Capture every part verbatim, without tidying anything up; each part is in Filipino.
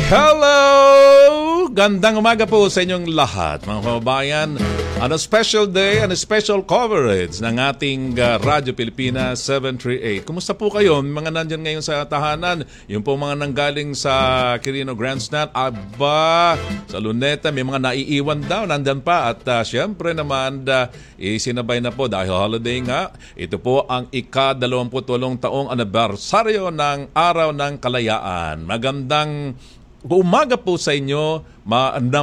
Hello! Gandang umaga po sa inyong lahat, mga kababayan. On a special day and a special coverage ng ating uh, Radyo Pilipinas seven thirty-eight. Kumusta po kayo? Mga nandyan ngayon sa tahanan, yung po mga nanggaling sa Quirino Grandstand, aba, sa Luneta, may mga naiiwan daw, nandyan pa. At uh, syempre naman, uh, isinabay na po dahil holiday nga. Ito po ang ika-dalawamput walong taong anibersaryo ng Araw ng Kalayaan. Magandang umaga po sa inyo, ma na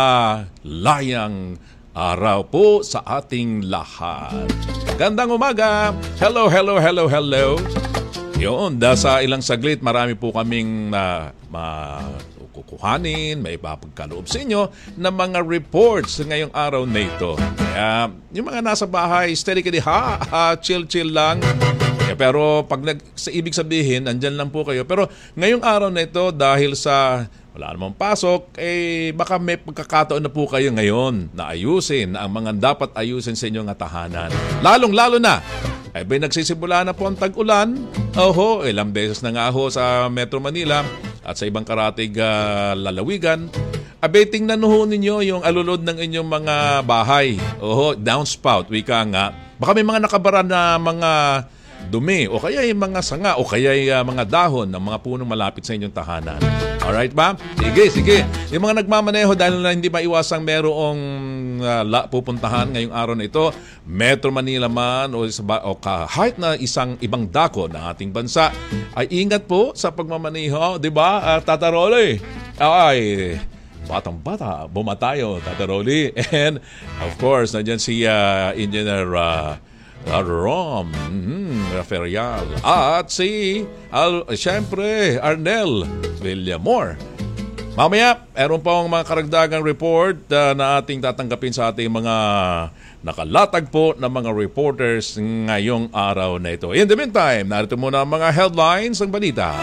malayang araw po sa ating lahat. Gandang umaga! Hello, hello, hello, hello! Yun, da sa ilang saglit, marami po kaming na makukuhanin, may ipapagkaloob sa inyo ng mga reports ngayong araw na ito. Kaya, yung mga nasa bahay, steady kidi ha, ha chill-chill lang. Yeah, pero pag nag, sa ibig sabihin, andyan lang po kayo. Pero ngayong araw na ito, dahil sa wala namang pasok, eh baka may pagkakataon na po kayo ngayon na ayusin ang mga dapat ayusin sa inyong tahanan. Lalong-lalo na, ay ba nagsisimula na po ang tag-ulan? Oho, ilang beses na nga ho sa Metro Manila at sa ibang karatig uh, lalawigan. Abay, tingnan ho ninyo yung alulod ng inyong mga bahay. Oho, downspout, wika nga. Baka may mga nakabara na mga dumi o kaya yung mga sanga o kaya yung mga dahon ng mga punong malapit sa inyong tahanan. Alright ba? Sige, sige. Yung mga nagmamaneho dahil na hindi maiwasang merong uh, la, pupuntahan ngayong araw na ito, Metro Manila man o, o kahit na isang ibang dako ng ating bansa, ay ingat po sa pagmamaneho, di ba? Uh, Tata Rolly, ay batang-bata, bumatayo, Tata Rolly. And of course, nandiyan si uh, Engineer Uh, Rom, mm-hmm, Rafael, at si, Al, siyempre, Arnel Villamor. Mamaya, meron pong mga karagdagang report uh, na ating tatanggapin sa ating mga nakalatag po ng mga reporters ngayong araw na ito. In the meantime, narito muna ang mga headlines ng balita.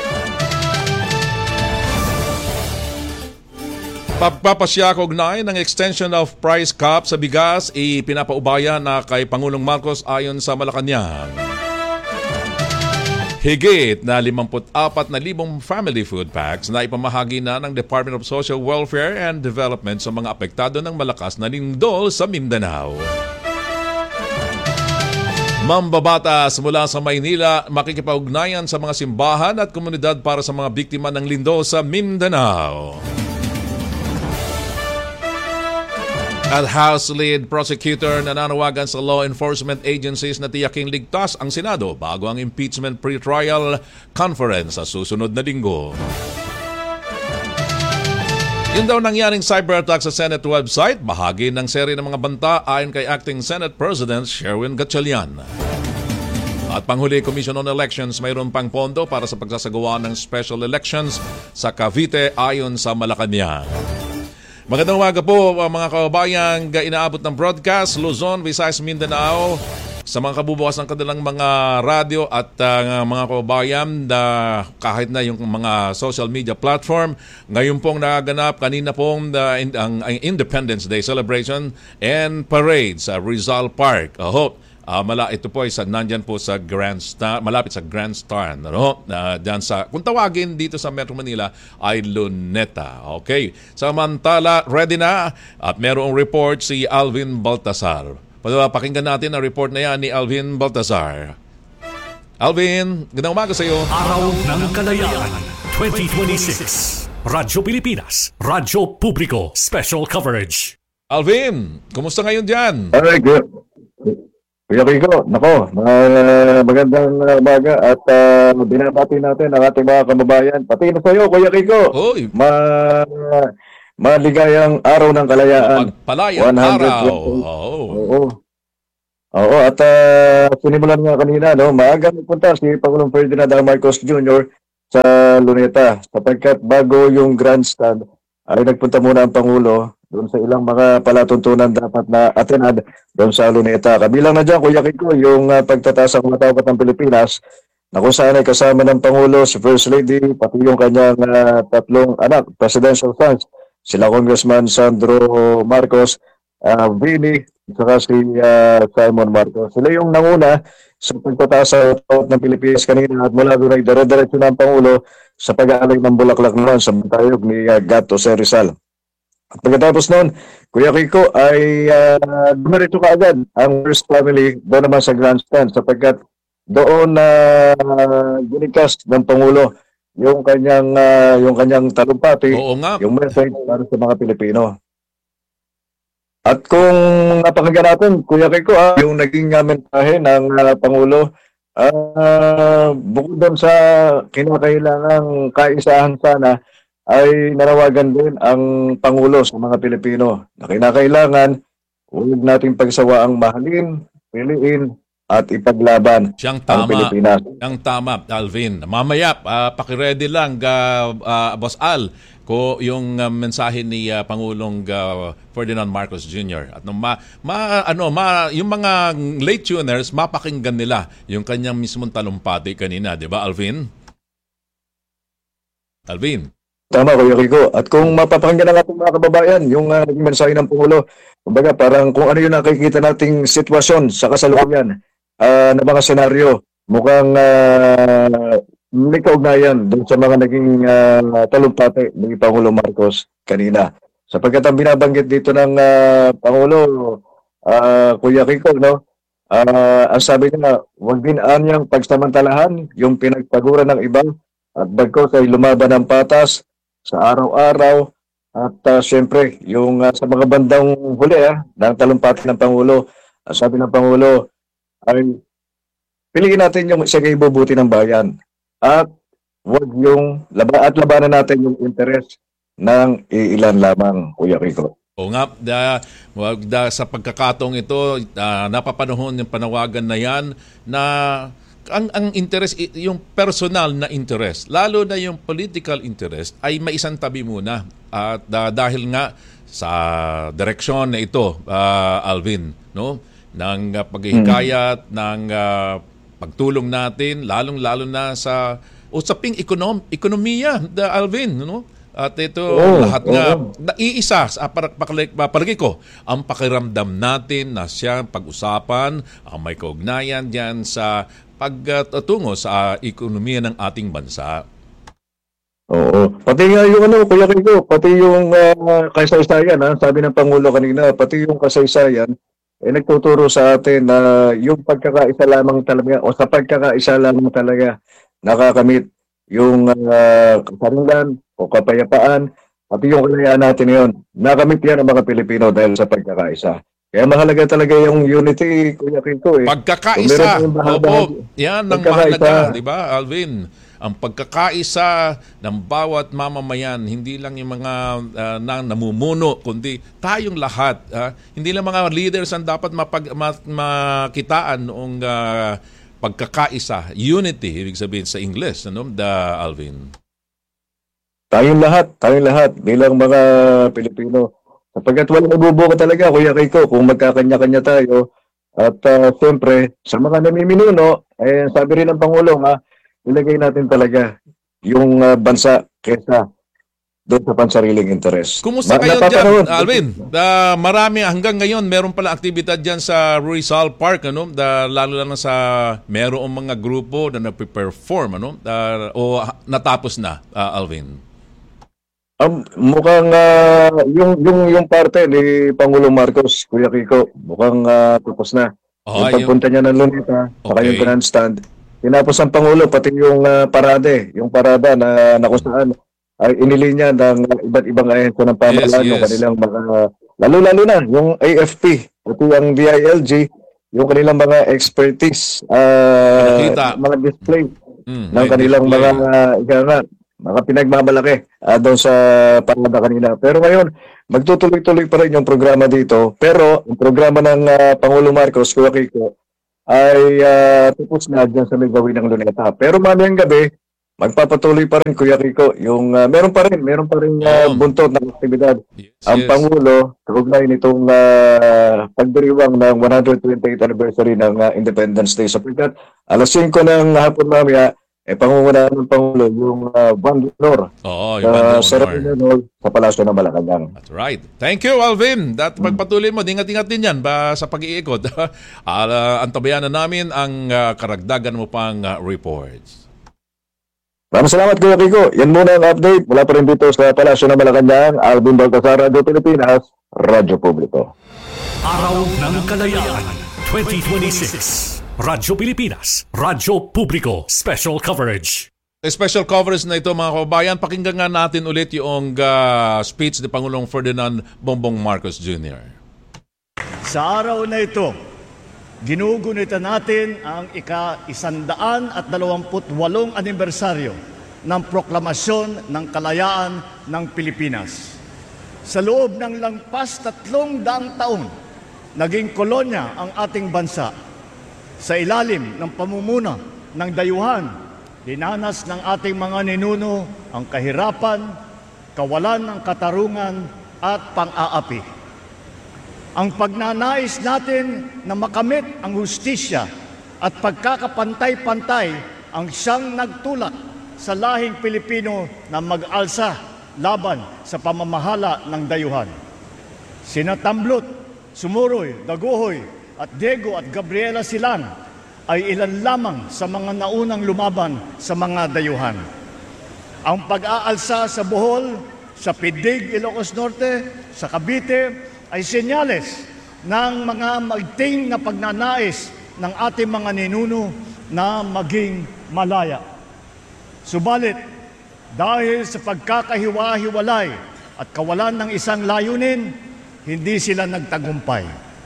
Pagpapasya kaugnay ng extension of price cap sa bigas, ipinapaubaya na kay Pangulong Marcos ayon sa Malacanang. Higit na limampu't apat na libong family food packs na ipamahagi na ng Department of Social Welfare and Development sa mga apektado ng malakas na lindol sa Mindanao. Mambabatas mula sa Maynila makikipag-ugnayan sa mga simbahan at komunidad para sa mga biktima ng lindol sa Mindanao. At House Lead Prosecutor nananawagan sa law enforcement agencies na tiyaking ligtas ang Senado bago ang impeachment pre-trial conference sa susunod na linggo. Yun daw nangyaring cyber attack sa Senate website, bahagi ng seri ng mga banta ayon kay Acting Senate President Sherwin Gatchalian. At Panghuli Commission on Elections mayroon pang pondo para sa pagsasagawa ng special elections sa Cavite ayon sa Malacanang. Magandang umaga po mga kababayan, inaabot ng broadcast Luzon, Visayas, Mindanao sa mga kabubukas ng kanilang mga radyo at uh, mga kababayan na kahit na yung mga social media platform. Ngayon pong nagaganap kanina pong uh, in, ang, ang Independence Day celebration and parade sa Rizal Park. Oho. Uh, mala ito po ay sa nandyan po sa Grand Star, malapit sa Grand Star, no? Uh, dyan sa kung tawagin dito sa Metro Manila ay Luneta. Okay. Samantala, ready na at merong report si Alvin Baltasar. Pakinggan natin ang report na yan ni Alvin Baltasar. Alvin, gandang umaga sa iyo. Araw ng Kalayaan twenty twenty-six. Radyo Pilipinas, Radyo Publiko, special coverage. Alvin, kumusta ngayon diyan? Alright, good. Kuya Kiko, nako, uh, magandang umaga at uh, binabati natin ang ating mga kababayan. Pati na sa iyo, Kuya Kiko. Oy. Ma maligayang araw ng kalayaan. Pagpalayang araw. Oo. Oo. Oo, at uh, sinimulan nga kanina, no, maaga nagpunta si Pangulong Ferdinand R. Marcos Junior sa Luneta sapagkat bago yung grandstand ay nagpunta muna ang Pangulo doon sa ilang mga palatuntunan dapat na atenad doon sa Luneta. Kabilang na dyan, Kuya Kiko, yung uh, pagtataas ng mga tawag ng Pilipinas na kung saan ay kasama ng Pangulo, si First Lady, pati yung kanyang uh, tatlong anak, presidential sons, sila Congressman Sandro Marcos uh, Vinny, saka si uh, Simon Marcos. Sila yung nanguna sa pagtataas sa tawag ng Pilipinas kanina at mula doon ay dire-diretso ng Pangulo sa pag-aalay ng bulaklak naman sa tayog ni uh, Gato Jose Rizal. At pagkatapos noon, Kuya Kiko ay uh, dumiretso ka agad ang first family doon naman sa grandstand sapagkat doon na uh, ginicast ng Pangulo yung kanyang uh, yung kanyang talumpati, Oo nga. yung message para sa mga Pilipino. At kung napakinggan natin, Kuya Kiko, ah, yung naging uh, mensahe ng uh, Pangulo, uh, bukod doon sa kinakailangang kaisahan sana, ay nanawagan din ang Pangulo sa mga Pilipino na kinakailangan huwag nating pagsawaang mahalin, piliin, at ipaglaban Siyang ang tama. Pilipinas. Siyang tama, Alvin. Mamaya, uh, pakiready lang, uh, uh, Boss Al, ko yung uh, mensahe ni uh, Pangulong uh, Ferdinand Marcos Junior At nung ma, ma, ano, ma, yung mga late tuners, mapakinggan nila yung kanyang mismong talumpati kanina, di ba, Alvin? Alvin? Tama, Kuya Kiko. At kung mapapakinggan ng ating mga kababayan, yung uh, naging mensahe ng Pangulo, kumbaga parang kung ano yung nakikita nating sitwasyon sa kasalukuyan uh, na mga senaryo, mukhang uh, may kaugnayan doon sa mga naging uh, talumpati ni Pangulo Marcos kanina. Sapagkat ang binabanggit dito ng uh, Pangulo, uh, Kuya Kiko, no? Uh, ang sabi niya, huwag din anyang pagsamantalahan yung pinagpaguran ng iba at bagkos ay lumaban ng patas sa araw-araw at uh, siyempre yung uh, sa mga bandang huli ah, ng talumpati ng Pangulo, uh, sabi ng Pangulo ay piliin natin yung isang ibubuti ng bayan at wag yung laba at labanan natin yung interes ng iilan lamang, Kuya Kiko. O nga, da, wag da, sa pagkakataong ito, uh, napapanahon yung panawagan na yan na ang ang interest, yung personal na interest, lalo na yung political interest, ay maisantabi muna. At uh, dahil nga sa direksyon na ito, uh, Alvin, no, ng uh, paghihikayat, hmm. ng uh, pagtulong natin, lalong-lalo na sa usaping ekonom ekonomiya, da, Alvin, no? At ito, oh, lahat nga, oh. naiisa, sa palagi ko, ang pakiramdam natin na siya pag-usapan, ang may kaugnayan dyan sa pagtungo sa ekonomiya ng ating bansa. Oo. Pati nga yung ano, Kuya Kiko, pati yung uh, kasaysayan, ha? Sabi ng Pangulo kanina, pati yung kasaysayan, eh, nagtuturo sa atin na uh, yung pagkakaisa lamang talaga, o sa pagkakaisa lamang talaga, nakakamit yung uh, kasarinlan, o kapayapaan, pati yung kalayaan natin ngayon. Nakamit yan ang mga Pilipino dahil sa pagkakaisa. Kaya mahalaga talaga yung unity, Kuya Kiko. Eh. Pagkakaisa. Opo, yan ang mahalaga, di ba, Alvin? Ang pagkakaisa ng bawat mamamayan, hindi lang yung mga uh, na, namumuno, kundi tayong lahat. Uh, hindi lang mga leaders ang dapat mapag, ma, makitaan noong uh, pagkakaisa. Unity, ibig sabihin sa English, ano, da, Alvin? Tayong lahat, tayong lahat bilang mga Pilipino. Sapagkat walang ibubuo ka talaga, Kuya Kiko, kung magkakanya-kanya tayo. At uh, siyempre, sa mga namiminuno, eh, sabi rin ng Pangulo, ha, ilagay natin talaga yung uh, bansa kesa doon sa pansariling interes. Kumusta kayo dyan, Alvin? Uh, marami, hanggang ngayon, meron pala aktibidad dyan sa Rizal Park, ano? Da, lalo lang sa merong mga grupo na nagpe-perform, ano? Uh, o natapos na, uh, Alvin? Um, mukhang uh, yung yung yung parte ni Pangulong Marcos, Kuya Kiko, mukhang uh, tapos na. Oh, yung pagpunta yung... niya ng Luneta, okay. Saka yung grandstand. Tinapos ang Pangulo, pati yung uh, parade, yung parada na, na kung saan ay inilinya ng iba't ibang ahensya ng pamahalaan, yes, yes. Yung kanilang mga, lalo-lalo na, yung A F P, pati ang D I L G, yung kanilang mga expertise, uh, mga display mm, ng kanilang display. mga uh, mga pinagmamalaki uh, doon sa parada kanina. Pero ngayon, magtutuloy-tuloy pa rin yung programa dito. Pero ang programa ng uh, Pangulong Marcos, Kuya Kiko, ay uh, tapos na dyan sa may gawin ng Luneta. Pero mamayang gabi, magpapatuloy pa rin, Kuya Kiko, yung uh, meron pa rin, meron pa rin uh, buntot ng aktibidad. Yes, ang yes. Pangulo, kaugnay nitong uh, pagdiriwang ng one hundred twenty-eighth anniversary ng uh, Independence Day. Sapagkat alas singko ng hapon mamaya, eh, pangungunahan ng Pangulo yung uh, Band d'Honor Oo, yung banda sa ceremony hall sa Palasyo ng Malacanang. That's right. Thank you, Alvin. At pagpatuloy mo, ingat-ingat din yan ba, sa pag-iikot. uh, antabayan na namin ang uh, karagdagan mo pang uh, reports. Maraming salamat, Kuya Kiko. Yan muna ang update. Mula pa rin dito sa Palasyo ng Malacanang, Alvin Baltasar, Radio Pilipinas, Radyo Publiko. Araw ng Kalayaan twenty twenty-six. Radyo Pilipinas, Radyo Publiko, Special Coverage. Special coverage na ito, mga kababayan. Pakinggan nga natin ulit yung uh, speech ni Pangulong Ferdinand Bongbong Marcos Junior Sa araw na ito, ginugunita natin ang ika-isandaan at dalawamput walong anibersaryo ng proklamasyon ng kalayaan ng Pilipinas. Sa loob ng lampas tatlong daang taon, naging kolonya ang ating bansa. Sa ilalim ng pamumuna ng dayuhan, dinanas ng ating mga ninuno ang kahirapan, kawalan ng katarungan at pang-aapi. Ang pagnanais natin na makamit ang hustisya at pagkakapantay-pantay ang siyang nagtulak sa lahing Pilipino na mag-alsa laban sa pamamahala ng dayuhan. Sina Tamblot, Sumuroy, Daguhoy at Diego at Gabriela Silang ay ilan lamang sa mga naunang lumaban sa mga dayuhan. Ang pag-aalsa sa Bohol, sa Pidig, Ilocos Norte, sa Cavite ay senyales ng mga magting na pagnanais ng ating mga ninuno na maging malaya. Subalit, dahil sa pagkakahiwa-hiwalay at kawalan ng isang layunin, hindi sila nagtagumpay.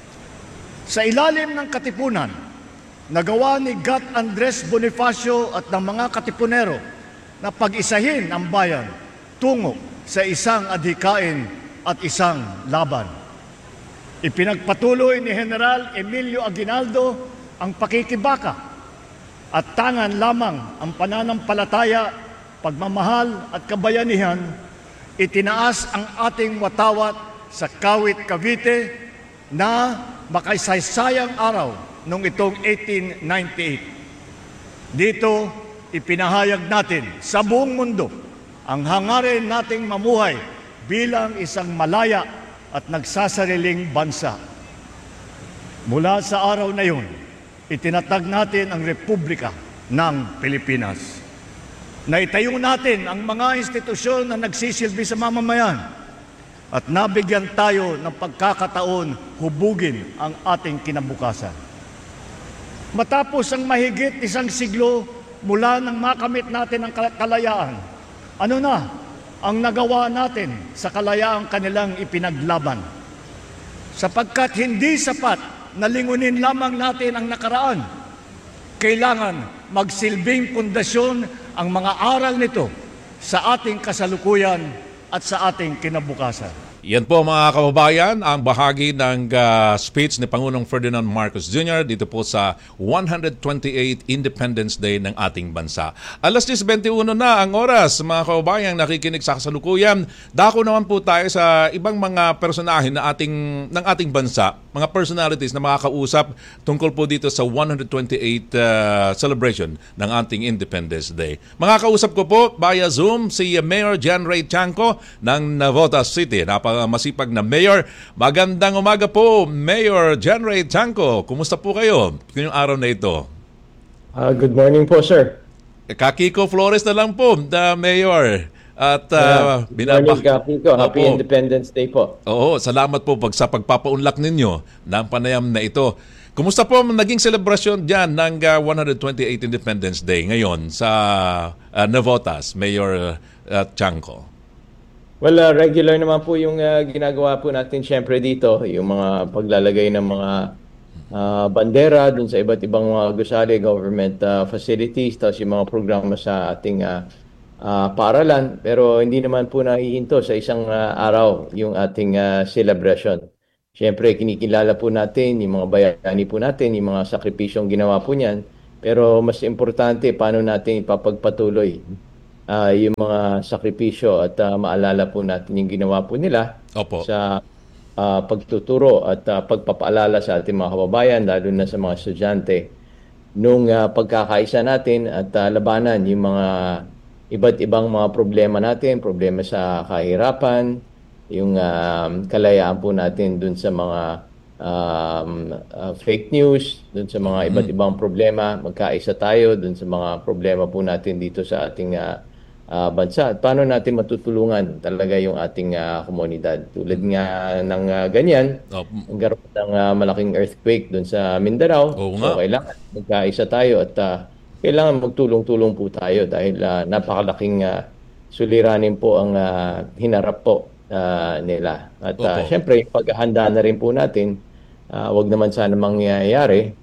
Sa ilalim ng katipunan, nagawa ni Gat Andres Bonifacio at ng mga katipunero na pag-isahin ang bayan tungo sa isang adhikain at isang laban. Ipinagpatuloy ni General Emilio Aguinaldo ang pakikibaka at tangan lamang ang pananampalataya, pagmamahal at kabayanihan, itinaas ang ating watawat sa Kawit, Cavite na makasaysayang araw noong itong eighteen ninety-eight. Dito, ipinahayag natin sa buong mundo ang hangarin nating mamuhay bilang isang malaya at nagsasariling bansa. Mula sa araw na yun, itinatag natin ang Republika ng Pilipinas. Naitayo natin ang mga institusyon na nagsisilbi sa mamamayan at nabigyan tayo ng pagkakataon hubugin ang ating kinabukasan. Matapos ang mahigit isang siglo mula nang makamit natin ang kalayaan, ano na ang nagawa natin sa kalayaang kanilang ipinaglaban? Sapagkat hindi sapat na lingunin lamang natin ang nakaraan, kailangan magsilbing pundasyon ang mga aral nito sa ating kasalukuyan at sa ating kinabukasan. Yan po, mga kababayan, ang bahagi ng uh, speech ni Pangulong Ferdinand Marcos Junior dito po sa one hundred twenty-eighth Independence Day ng ating bansa. alas diyes twenty-one na ang oras, mga kababayan nakikinig sa kasalukuyan. Dako naman po tayo sa ibang mga personahin na ating, ng ating bansa, mga personalities na makakausap tungkol po dito sa one hundred twenty-eighth uh, celebration ng ating Independence Day. Makakausap ko po via Zoom si Mayor John Ray Chanco ng Navotas City. Napa masipag na Mayor. Magandang umaga po, Mayor John Ray Chanco. Kumusta po kayo ngayong araw na ito? Uh, good morning po, sir. Kakiko Flores na lang po, the Mayor. At uh, uh, good binaba- morning, Kakiko. Happy Opo. Independence Day po. Oo, salamat po pag sa pagpapaunlak ninyo ng panayam na ito. Kumusta po naging selebrasyon dyan ng uh, one hundred twenty-eighth Independence Day ngayon sa uh, Navotas, Mayor uh, Chanco? Well, uh, regular naman po yung uh, ginagawa po natin syempre dito, yung mga paglalagay ng mga uh, bandera dun sa iba't ibang mga gusali, government uh, facilities, tapos yung mga programa sa ating uh, uh, paaralan. Pero hindi naman po naihinto sa isang uh, araw yung ating uh, celebration. Syempre, kinikilala po natin yung mga bayani po natin, yung mga sakripisyong ginawa po niyan. Pero mas importante, paano natin ipapagpatuloy Uh, yung mga sakripisyo at uh, maalala po natin yung ginawa po nila Opo. sa uh, pagtuturo at uh, pagpapaalala sa ating mga kababayan, lalo na sa mga estudyante. nung uh, pagkakaisa natin at uh, labanan yung mga iba't ibang mga problema natin, problema sa kahirapan, yung uh, kalayaan po natin dun sa mga um, uh, fake news, dun sa mga iba't ibang problema, magkaisa tayo dun sa mga problema po natin dito sa ating uh, uh, bansa. At paano natin matutulungan talaga yung ating uh, komunidad. Tulad nga ng uh, ganyan, Oh, nagkaroon ng uh, malaking earthquake dun sa Mindanao. Oo So nga. kailangan magkaisa tayo at uh, kailangan magtulong-tulong po tayo dahil uh, napakalaking uh, suliranin po ang uh, hinarap po uh, nila. At uh, Opo. syempre, yung paghahanda na rin po natin, uh, wag naman sana mangyayari.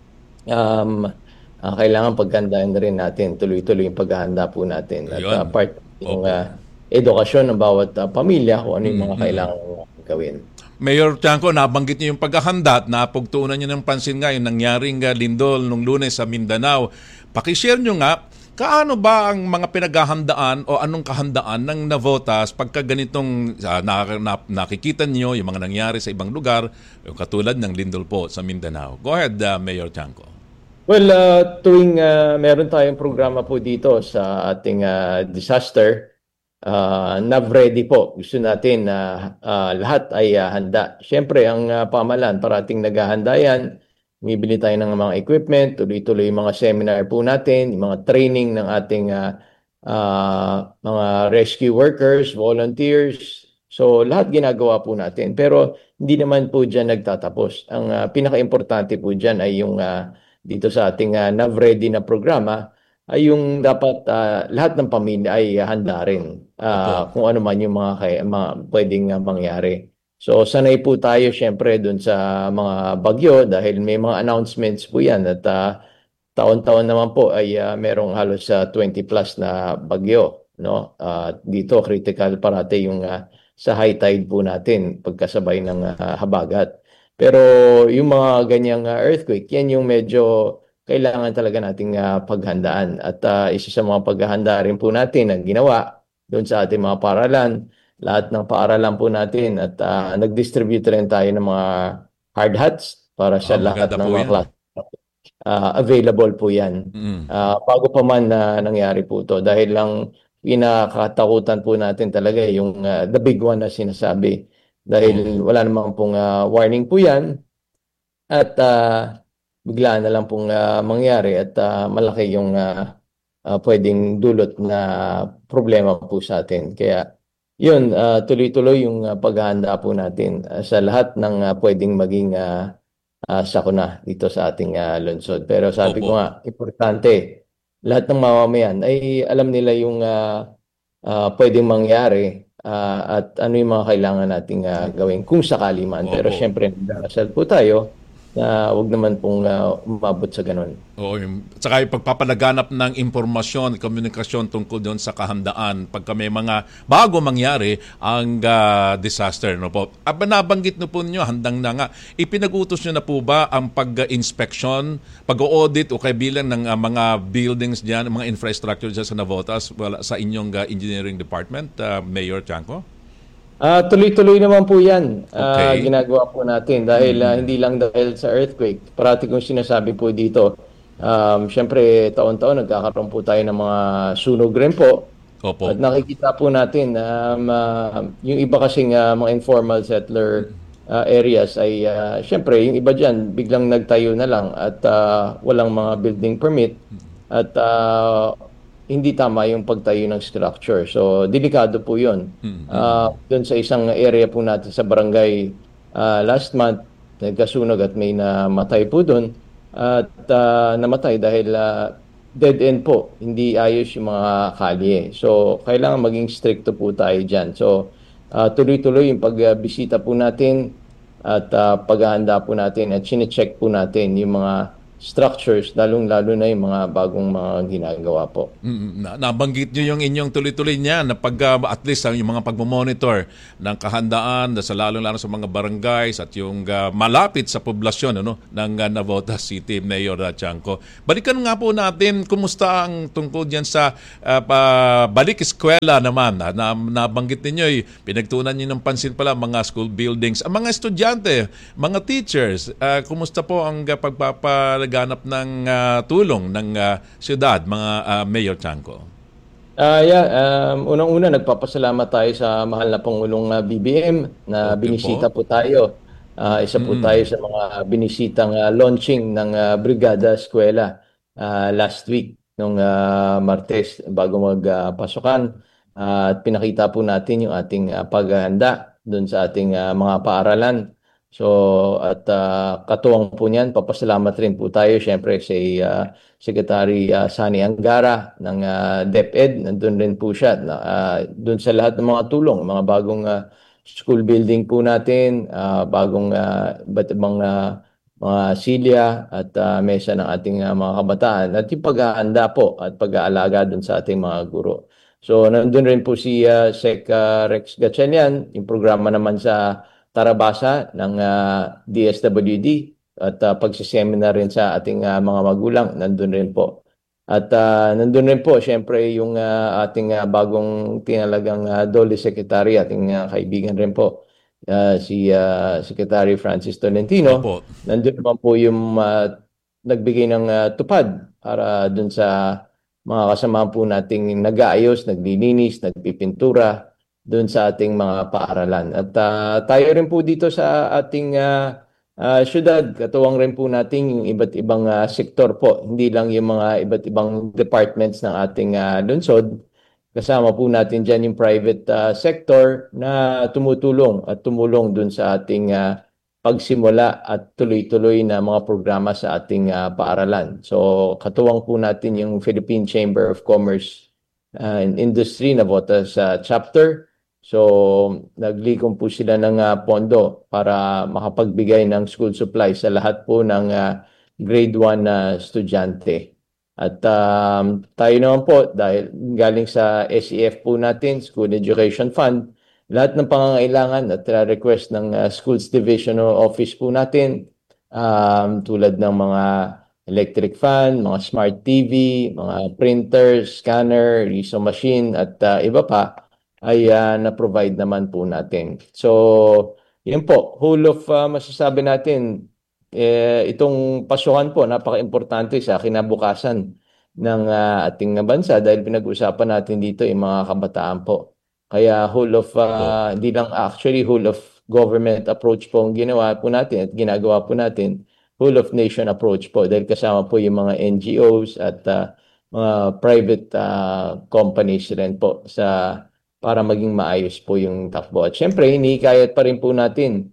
Um, uh, kailangan paghandaan na rin natin, tuloy-tuloy yung paghahanda po natin. At uh, Ayun. part yung Opo. uh, edukasyon ng bawat uh, pamilya kung ano yung mga kailangan gawin. Mayor Chanco, nabanggit niyo yung paghahanda at napagtuunan niyo ng pansin nga yung nangyaring uh, lindol nung Lunes sa Mindanao. Pakishare niyo nga, kaano ba ang mga pinaghahandaan o anong kahandaan ng Navotas pagka ganitong uh, na, na, nakikita niyo yung mga nangyari sa ibang lugar, yung katulad ng lindol po sa Mindanao? Go ahead, uh, Mayor Chanco. Well, uh, tuwing uh, meron tayong programa po dito sa ating uh, disaster, uh, nav-ready po. Gusto natin na uh, uh, lahat ay uh, handa. Siyempre, ang uh, pamahalaan, parating naghahanda yan. Bumibili tayo ng mga equipment, tuloy-tuloy yung mga seminar po natin, yung mga training ng ating uh, uh, mga rescue workers, volunteers. So, lahat ginagawa po natin. Pero hindi naman po dyan nagtatapos. Ang uh, pinaka-importante po dyan ay yung uh, dito sa ating uh, nav-ready na programa ay yung dapat uh, lahat ng pamilya ay handa rin uh, kung ano man yung mga, kay, mga pwedeng uh, mangyari. So sanay po tayo syempre dun sa mga bagyo dahil may mga announcements po yan at uh, taon-taon naman po ay uh, merong halos uh, twenty plus na bagyo. No? Uh, dito critical parati yung uh, sa high tide po natin pagkasabay ng uh, habagat. Pero yung mga ganyang uh, earthquake, yan yung medyo kailangan talaga nating uh, paghandaan. At uh, isa sa mga paghahanda rin po natin ang ginawa doon sa ating mga paaralan, lahat ng paaralan po natin at uh, nag-distribute rin tayo ng mga hard hats para sa Ah, lahat maganda ng po mga yan. klase. Uh, available po yan. Mm. Uh, bago pa man na nangyari po to dahil lang pinakatakutan po natin talaga yung uh, the big one na sinasabi. Dahil wala namang pong uh, warning po yan at uh, bigla na lang pong uh, mangyari at uh, malaki yung uh, uh, pwedeng dulot na problema po sa atin. Kaya yun, uh, tuloy-tuloy yung uh, paghahanda po natin uh, sa lahat ng uh, pwedeng maging uh, uh, sakuna dito sa ating uh, lungsod. Pero sabi Opo. ko nga, importante, lahat ng mamamayan ay alam nila yung uh, uh, pwedeng mangyari uh, at ano yung mga kailangan nating uh, gawin kung sakali man. Pero Opo. syempre, nagdarasal po tayo na wag naman pong uh, umabot sa ganun. Oo, yung, saka yung pagpapalaganap ng impormasyon, komunikasyon tungkol doon sa kahandaan pagka may mga bago mangyari ang uh, disaster. No po? Aba, nabanggit no po ninyo, handang na nga. Ipinag-utos nyo na po ba ang pag-inspection, pag-audit o kaya bilang ng uh, mga buildings dyan, mga infrastructure dyan sa Navotas well, sa inyong uh, engineering department, uh, Mayor Chanco? Ah, tuloy-tuloy naman po 'yan. Ah, Okay. ginagawa po natin dahil ah, hindi lang dahil sa earthquake. Parati kong sinasabi po dito. Um, syempre taon-taon nagkakaroon po tayo ng mga sunog rin po. Opo. At nakikita po natin um, ah, yung iba kasing ah, mga informal settler ah, areas ay ah, syempre yung iba diyan biglang nagtayo na lang at ah, walang mga building permit at ah, hindi tama yung pagtayo ng structure. So, delikado po yun. Uh, doon sa isang area po natin sa barangay uh, last month, nagkasunog at may namatay po doon. At uh, namatay dahil uh, dead end po. Hindi ayos yung mga kalye. So, kailangan maging stricto po tayo dyan. So, uh, tuloy-tuloy yung pagbisita po natin at uh, paghahanda po natin at sine-check po natin yung mga structures, lalong-lalo na yung mga bagong mga ginagawa po. Mm, na, nabanggit nyo yung inyong tuloy-tuloy niya na pag, uh, at least ang yung mga pagmamonitor ng kahandaan sa lalong-lalo sa mga barangays at yung uh, malapit sa poblasyon ano, ng uh, Navotas City, Mayor uh, Chanco. Balikan nga po natin, kumusta ang tungkol dyan sa uh, pa, balik eskwela naman. Uh, na, nabanggit ninyo, eh, pinagtunan nyo ng pansin pala mga school buildings. Ang mga estudyante, mga teachers, uh, kumusta po ang uh, pagpapa naghanap ng ah, tulong ng ah, siyudad, mga ah, Mayor Chanco? Ah, yeah, um, unang-una nagpapasalamat tayo sa mahal na Pangulong ah, B B M na Okay binisita po. po tayo. Ah, isa po tayo sa mga binisitang ah, launching ng ah, Brigada Eskwela ah, last week nung ah, Martes bago magpasukan. at pinakita po natin yung ating ah, paghahanda doon sa ating ah, mga paaralan. So at ah, katuwang po niyan, papasalamat rin po tayo syempre sa ah, Secretary ah, Sani Angara ng ah, DepEd. Nandun rin po siya na, ah, doon sa lahat ng mga tulong, mga bagong ah, school building po natin, ah, bagong ah, iba't ibang ah, mga silya at ah, mesa ng ating ah, mga kabataan at yung pag-aanda po at pag-aalaga doon sa ating mga guro. So nandun rin po si ah, Sec ah, Rex Gatchalian, yung programa naman sa Tarabasa ng ah, D S W D at uh, pagsiseminar rin sa ating ah, mga magulang, nandun rin po. At ah, nandun rin po, syempre, yung ah, ating ah, bagong tinalagang uh, D O L E Secretary, ating ah, kaibigan rin po, ah, si ah, Secretary Francis Tolentino. Opo. Nandun naman po yung ah, nagbigay ng ah, tupad para dun sa mga kasamahan po nating nag-aayos, naglilinis, nagpipintura doon sa ating mga paaralan. At ah, tayo rin po dito sa ating ah, ah, syudad, katuwang rin po natin yung iba't ibang ah, sektor po. Hindi lang yung mga iba't ibang departments ng ating ah, lungsod. Kasama po natin dyan yung private ah, sector na tumutulong at tumulong doon sa ating ah, pagsimula at tuloy-tuloy na mga programa sa ating ah, paaralan. So katuwang po natin yung Philippine Chamber of Commerce ah, and Industry na bota sa chapter. So naglikom po sila ng ah, pondo para makapagbigay ng school supply sa lahat po ng ah, grade one na estudyante. At um, tayo naman po, dahil galing sa S E F po natin, School Education Fund, lahat ng pangangailangan at uh, request ng uh, Schools Division Office po natin, um, tulad ng mga electric fan, mga smart T V, mga printer, scanner, reso machine, at uh, iba pa, ay uh, na-provide naman po natin. So, yun po, whole of uh, masasabi natin, eh, itong pasukan po, napaka-importante sa kinabukasan ng uh, ating bansa dahil pinag-usapan natin dito yung mga kabataan po. Kaya whole of, uh, hindi lang actually whole of government approach po ang ginawa po natin at ginagawa po natin, whole of nation approach po dahil kasama po yung mga N G Os at uh, mga private uh, companies rin po sa para maging maayos po yung takbo. At syempre, hinihikayat pa rin po natin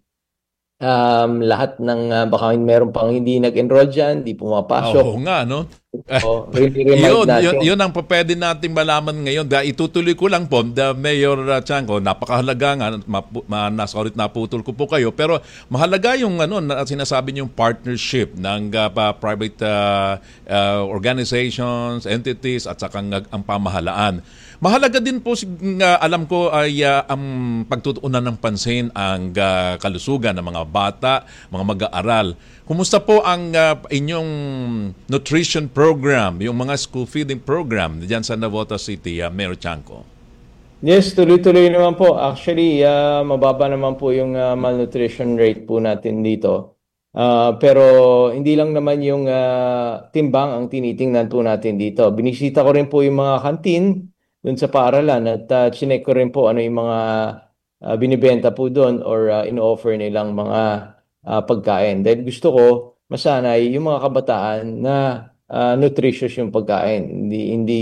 um, lahat ng, uh, baka meron pang hindi nag-enroll dyan, di pumapasok. Oo nga, no? So, really remind yun, natin. yun, yun ang pwede natin malaman ngayon. Dahil itutuloy ko lang po, the Mayor uh, Chanco, napakahalaga nga, mapu, ma, nasa ulit naputol ko po kayo, pero mahalaga yung ano, na, sinasabi niyong partnership ng uh, pa- private uh, uh, organizations, entities, at saka ang, ang pamahalaan. Mahalaga din po, uh, alam ko, ay uh, ang pagtutuunan ng pansin ang uh, kalusugan ng mga bata, mga mag-aaral. Kumusta po ang uh, inyong nutrition program, yung mga school feeding program diyan sa Navotas City, uh, Mayor Chanco? Yes, tuloy-tuloy naman po. Actually, uh, mababa naman po yung uh, malnutrition rate po natin dito. Uh, pero hindi lang naman yung uh, timbang ang tinitingnan po natin dito. Binisita ko rin po yung mga kantin doon sa paaralan at uh, chinek ko rin po ano yung mga uh, binibenta po doon or uh, in-offer nilang mga uh, pagkain. Dahil gusto ko masanay yung mga kabataan na uh, nutritious yung pagkain. Hindi hindi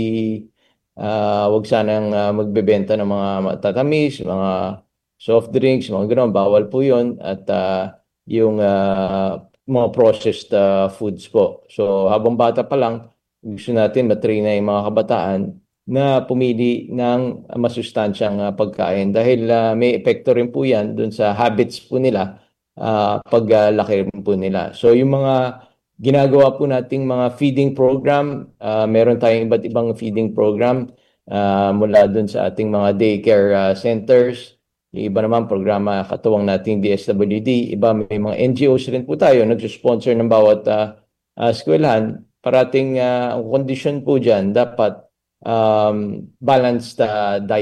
uh, wag sanang uh, magbebenta ng mga matatamis, mga soft drinks, mga ganoon, bawal po 'yon at uh, yung uh, mga processed uh, foods po. So habang bata pa lang, gusto natin matrain na yung mga kabataan na pumili ng masustansyang uh, pagkain dahil uh, may epekto rin po 'yan dun sa habits po nila uh, paglaki uh, po nila. So yung mga ginagawa po nating mga feeding program, uh, meron tayong iba't ibang feeding program uh, mula dun sa ating mga daycare uh, centers. Yung iba naman programa katuwang nating D S W D, iba may mga N G Os rin po tayo nagsusponsor ng bawat uh, uh, eskwelahan. Parating uh, ang condition po dyan dapat um, balanced uh, diet